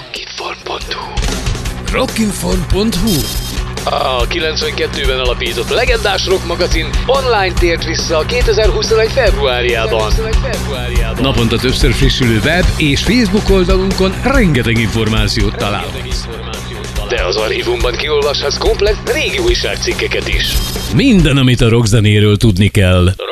Rockinform.hu A 92-ben alapított legendás rock magazin online tért vissza a 2021 februárjában. Naponta többször frissülő web és Facebook oldalunkon rengeteg információt találhatsz. De az archívumban kiolvashatsz komplett régi újságcikkeket is. Minden, amit a rockzenéről tudni kell.